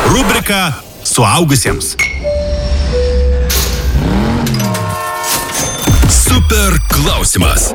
Rubrika suaugusiems. Super klausimas.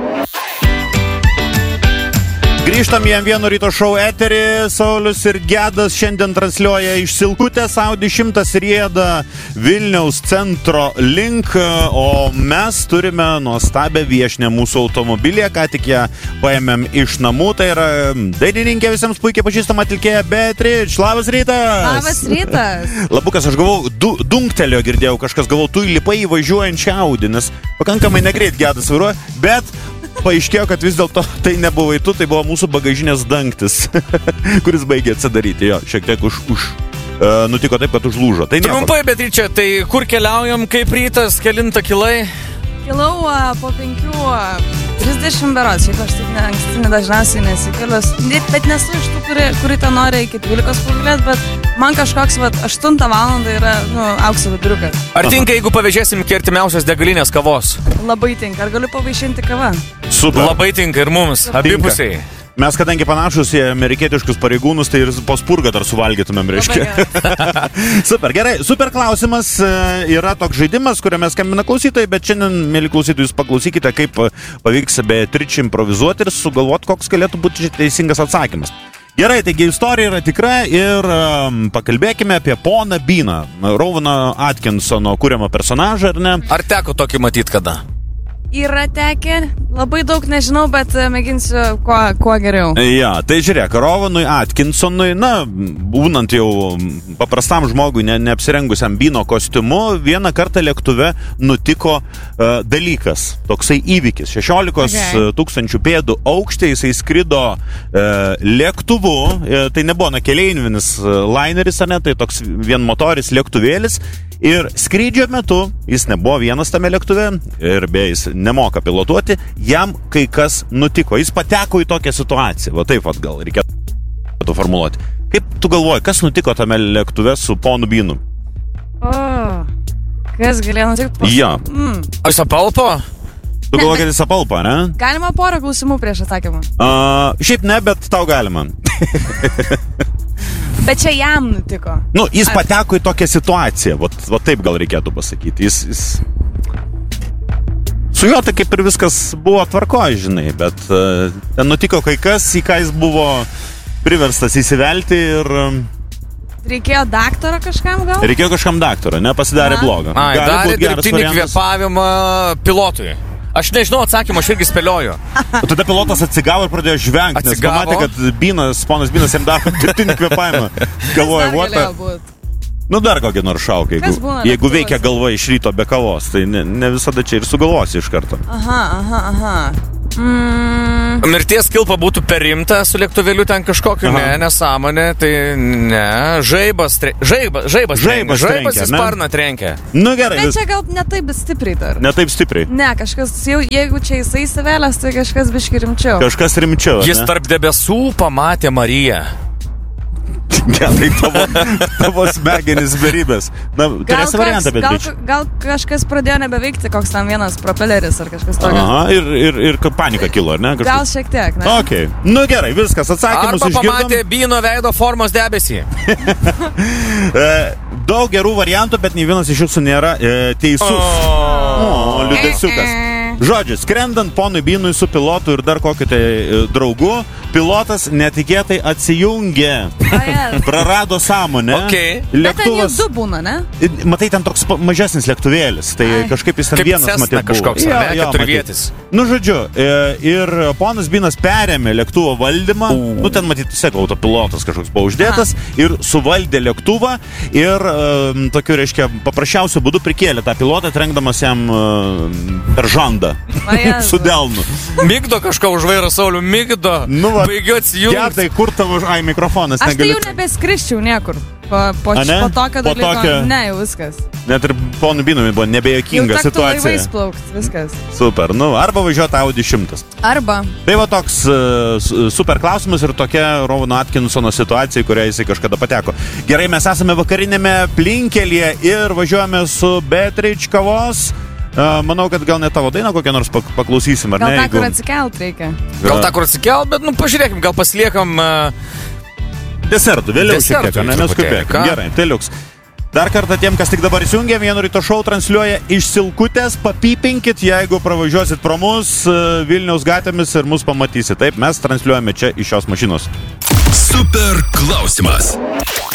Grįžtam į M1 ryto šou eterį. Saulius ir Gedas šiandien transliuoja iš Silkutės. Audi 100 rieda Vilniaus centro link, o mes turime nuostabią viešnią mūsų automobilyje, ką tik ją paėmėm iš namų. Tai yra dainininkė visiems puikiai pažįstama atlikėja Beatrič. Labas rytas! Labas rytas! Labukas, aš galvau, dunktelio girdėjau, kažkas galvau, tu įlipai į važiuojančią Audi, nes pakankamai negreit Gedas vairuoja, bet paaiškėjo, kad vis dėlto tai nebuvai tu, tai buvo mūsų bagažinės dangtis, kuris baigė atsidaryti. Jo, šiek tiek nutiko taip, kad užlūžo. Tai trumpai, Beatričia, tai kur keliaujam, kaip rytas, kelintą kilai? Kilau po 5:30 berods, šiaip aš taip anksti dažniausiai nesikeliu, bet nesu iš tų, kuri ten nori iki 12 pagulėt, bet man kažkoks 8 valandą yra aukso viduriukas. Ar tinka, jeigu pavežėsim iki artimiausios degalinės kavos? Labai tinka. Ar galiu pavaišinti kavą? Super. Labai tinka ir mums, abipusiai. Mes, kadangi panašus į amerikietiškus pareigūnus, tai ir po spurgą dar suvalgytumėm, reiškia. Super, gerai. Super klausimas yra toks žaidimas, kuriame skambina klausytojai, bet šiandien, mėly klausytojai, jūs paklausykite, kaip pavyks Beatričį improvizuoti ir sugalvoti, koks galėtų būti teisingas atsakymas. Gerai, taigi istorija yra tikra ir pakalbėkime apie poną Beaną, Rowano Atkinsono kuriamą personažą, ar ne? Ar teko tokį matyti kada? Yra tekę, labai daug nežinau, bet mėginsiu kuo geriau. Ja, tai žiūrėk, Rowanui Atkinsonui, būnant jau paprastam žmogui, neapsirengusiam Beano kostiumu, vieną kartą lėktuve nutiko dalykas, toksai įvykis. 16 000 pėdų aukšte jisai skrido lėktuvu, tai nebuvo keleivinis laineris, ne, tai toks vienmotoris lėktuvėlis. Ir skrydžio metu, jis nebuvo vienas tame lėktuve ir beje jis nemoka pilotuoti, jam kai kas nutiko. Jis pateko į tokią situaciją. Va taip gal reikėtų formuluoti. Kaip tu galvoji, kas nutiko tame lėktuve su ponu Beanu? Kas galėjo nutikti? Ja. Jis apalpo? Tu galvoji, kad jis apalpo, ne? Galima porą klausimų prieš atsakymą. Šiaip ne, bet tau galima. Bet čia jam nutiko. Jis pateko į tokią situaciją. Va taip gal reikėtų pasakyti. Jis... Su juo tai kaip ir viskas buvo tvarkoj, žinai, bet ten nutiko kai kas, į ką jis buvo priverstas įsivelti ir... Reikėjo daktaro kažkam gal? Reikėjo kažkam daktaro, ne? Pasidarė blogą. Darė dirbtinį kvėpavimą pilotui. Aš nežinau atsakymą, aš irgi spėlioju. O tada pilotas atsigavo ir pradėjo žvengti, nes pamatė, kad ponas Beanas jam daro dirbtinį kvėpavimą. Galvoja, dar kokį nors šaukia, jeigu veikia galva iš ryto be kavos, tai ne visada čia ir sugalvosi iš karto. Aha. Mirties kilpa būtų perimta su lėktuvėliu ten kažkokiu, nesąmonė, tai ne, žaibas į sparną trenkia. Gerai. Bet čia gal ne taip stipriai dar. Ne taip stipriai? Ne, kažkas, jeigu čia jisai įsivėlęs, tai kažkas biški rimčiau. Kažkas rimčiau, ne? Jis tarp debesų pamatė Mariją. Gerai, tavo smegenis beribės. Turėsi variantą, bet gal kažkas pradėjo nebeveikti, koks tam vienas propeleris ar kažkas tokio. Aha, ir panika kilo, ar ne? Gal šiek tiek, ne? Okay. Gerai, viskas, atsakymus išgirdom. Arba pamatė Beano veido formos debesį. Daug gerų variantų, bet nei vienas iš jūsų nėra teisus. Liūdesiukas. Žodžiu, skrendant ponui Beanui su pilotu ir dar kokiu tai draugu, pilotas netikėtai atsijungė. Prarado sąmonę. Bet ten jau du būna, ne? Matai, ten toks mažesnis lėktuvėlis. Tai kažkaip jis ten vienas matė buvo. Kažkoks, keturvietis. Žodžiu, ir ponas Beanas perėmė lėktuvo valdymą. Ten matyti, sakau, autopilotas kažkoks buvo uždėtas ir suvaldė lėktuvą ir tokiu, reiškia, paprasčiausiu būdu prikėlė tą pilotą, trenkdamas jam per žandą. Su delnu. Migdo kažką už vairą, Saulių, migdo. Baigiu atsijungti. Gerai, kur tavo mikrofonas? Aš tai jau nebeskrisčiau niekur. Po tokio dalyko. Ne, jau viskas. Net ir ponui Beanui buvo nebejokinga situacija. Jau taktų laivais plaukt, viskas. Super, arba važiuoti Audi 100. Arba. Tai va toks super klausimas ir tokia Rowano Atkinsono situacija, į kurią jisai kažkada pateko. Gerai, mes esame vakarinėme Plinkelyje ir važiuojame su Beatrič kavos. Manau, kad gal ne tavo dainą kokią nors paklausysim, ar ne? Gal tą, kur atsikelt reikia. Gal tą, kur atsikelt, bet pažiūrėkim, gal pasiliekam Desertų, vėliau šiek Desertų tiek, neskubėk. ką? Gerai, tai liuks. Dar kartą tiem, kas tik dabar įsijungia, Vieno ryto šou transliuoja iš Silkutės, papypinkit, jeigu pravažiuosit pro mus Vilniaus gatvėmis ir mus pamatysit. Taip, mes transliuojame čia iš šios mašinos. Super klausimas.